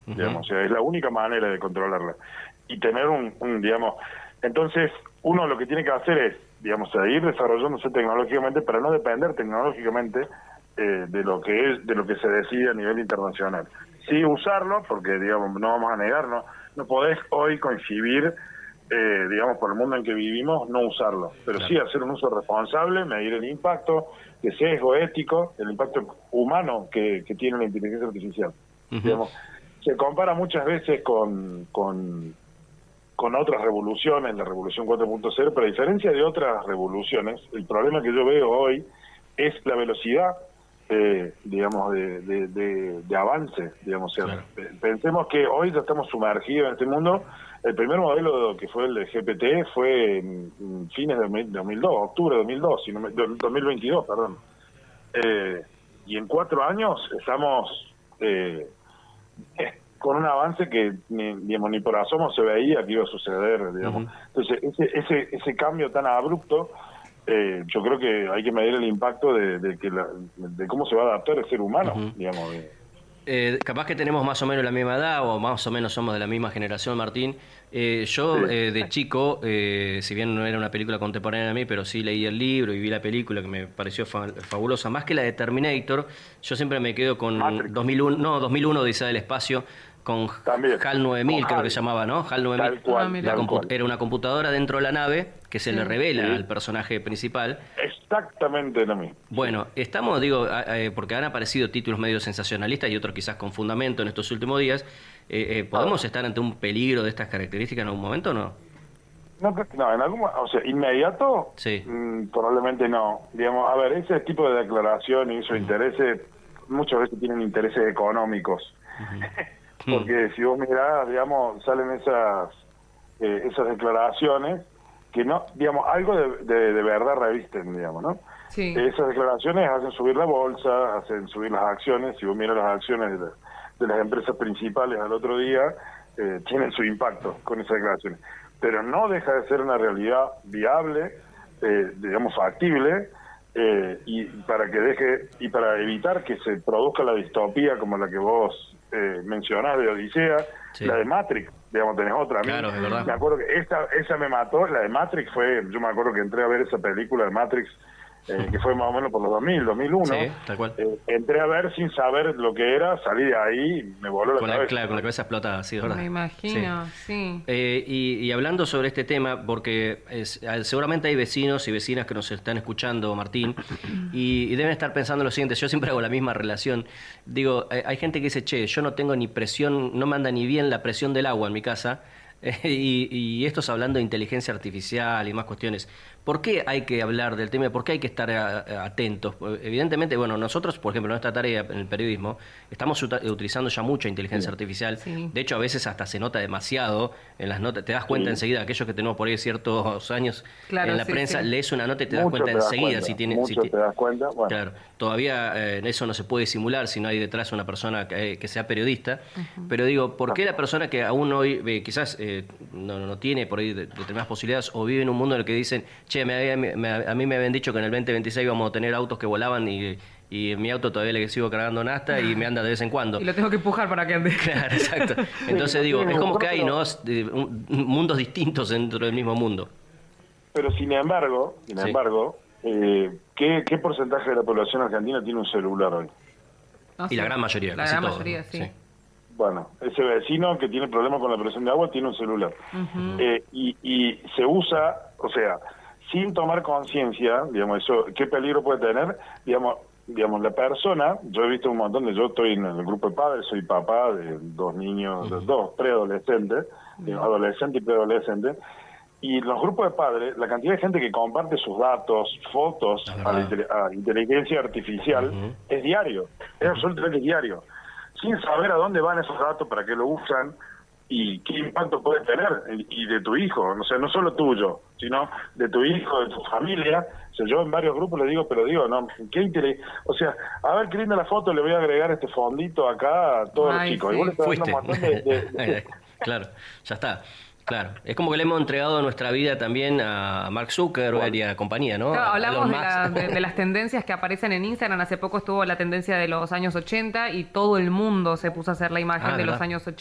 digamos, o sea, es la única manera de controlarla. Y tener digamos, entonces uno lo que tiene que hacer es, digamos, seguir desarrollándose tecnológicamente para no depender tecnológicamente de lo que se decide a nivel internacional. Sí usarlo, porque, digamos, no vamos a negarnos, no podés hoy concebir, digamos, por el mundo en que vivimos, no usarlo, pero Claro. sí hacer un uso responsable, medir el impacto, que sesgo ético, el impacto humano que tiene la inteligencia artificial. Digamos, se compara muchas veces con otras revoluciones, la revolución 4.0, pero a diferencia de otras revoluciones, el problema que yo veo hoy es la velocidad, digamos, de avance, digamos. O sea, Claro. pensemos que hoy ya estamos sumergidos en este mundo. El primer modelo que fue el de GPT fue en fines de 2002, octubre de 2002, 2022, perdón. Y en 4 años estamos con un avance que digamos, ni por asomo se veía que iba a suceder, digamos. Entonces, ese cambio tan abrupto, yo creo que hay que medir el impacto de cómo se va a adaptar el ser humano, digamos. Capaz que tenemos más o menos la misma edad o más o menos somos de la misma generación, Martín. Yo de chico, si bien no era una película contemporánea a mí, pero sí leí el libro y vi la película que me pareció fabulosa. Más que la de Terminator, yo siempre me quedo con Matrix. 2001 Odisea del Espacio, con También. HAL 9000, Con creo HAL. que se llamaba, ¿no? HAL 9000. Tal cual, La tal cual. era una computadora dentro de la nave que se le revela al personaje principal. Exactamente lo mismo. Bueno, estamos, digo, porque han aparecido títulos medio sensacionalistas y otros quizás con fundamento en estos últimos días. ¿Podemos estar ante un peligro de estas características en algún momento o no? No, en algún, o sea, inmediato, Sí. Probablemente no. Digamos, a ver, ese tipo de declaración y esos intereses, muchas veces tienen intereses económicos. Porque si vos mirás, digamos, salen esas declaraciones que no, digamos, algo de verdad revisten, digamos, ¿no? Sí. Esas declaraciones hacen subir la bolsa, hacen subir las acciones. Si vos miras las acciones de las empresas principales al otro día, tienen su impacto con esas declaraciones. Pero no deja de ser una realidad viable, digamos, factible, y para evitar que se produzca la distopía como la que vos mencionás de Odisea, la de Matrix, digamos, tenés otra. Claro, es verdad. Me acuerdo que esa me mató, la de Matrix yo me acuerdo que entré a ver esa película de Matrix, que fue más o menos por los 2001. Sí, tal cual. Entré a ver sin saber lo que era, salí de ahí y me voló la cabeza. Claro, con la cabeza explotada, sí, es verdad. Me imagino, sí. Y hablando sobre este tema, porque seguramente hay vecinos y vecinas que nos están escuchando, Martín, y deben estar pensando lo siguiente. Yo siempre hago la misma relación. Digo, hay gente que dice, che, yo no tengo ni presión, no me anda ni bien la presión del agua en mi casa. Y esto es hablando de inteligencia artificial y más cuestiones. ¿Por qué hay que hablar del tema? ¿Por qué hay que estar atentos? Evidentemente, bueno, nosotros, por ejemplo, en nuestra tarea en el periodismo, estamos utilizando ya mucha inteligencia artificial. Sí. De hecho, a veces hasta se nota demasiado en las notas. Te das cuenta enseguida, aquellos que tenemos por ahí ciertos años en la prensa, lees una nota y te das cuenta enseguida si tiene... Mucho te das cuenta, bueno. Claro, todavía eso no se puede simular si no hay detrás una persona que sea periodista. Pero digo, ¿por qué la persona que aún hoy quizás no tiene por ahí determinadas posibilidades o vive en un mundo en el que dicen, che, a mí me habían dicho que en el 2026 íbamos a tener autos que volaban y en mi auto todavía le sigo cargando nafta y me anda de vez en cuando? Y lo tengo que empujar para que ande. Claro, exacto. Entonces digo, es como que hay mundos distintos dentro del mismo mundo. Pero sin embargo, ¿qué porcentaje de la población argentina tiene un celular hoy? No sé. Y la gran mayoría, La casi gran todo, mayoría, ¿no? sí. Bueno, ese vecino que tiene problemas con la presión de agua tiene un celular. Y se usa, o sea, sin tomar conciencia, digamos, eso, ¿qué peligro puede tener? Digamos, la persona, yo he visto un montón yo estoy en el grupo de padres, soy papá de 2 niños, de 2 preadolescentes, adolescente y preadolescente, y en los grupos de padres, la cantidad de gente que comparte sus datos, fotos a inteligencia artificial, es diario, es absolutamente diario, sin saber a dónde van esos datos, para qué lo usan, y qué impacto puede tener, y de tu hijo, o sea, no solo tuyo, sino de tu hijo, de tu familia. O sea, yo en varios grupos le digo, no, ¿qué interés? O sea, a ver qué linda la foto, le voy a agregar este fondito acá a todos los chicos. Sí. Y vos le estás dando un montón Claro, ya está. Claro, es como que le hemos entregado nuestra vida también a Mark Zuckerberg y a compañía, ¿no? Claro, hablamos Elon Musk. de las tendencias que aparecen en Instagram. Hace poco estuvo la tendencia de los años 80 y todo el mundo se puso a hacer la imagen de los ¿verdad? años 80.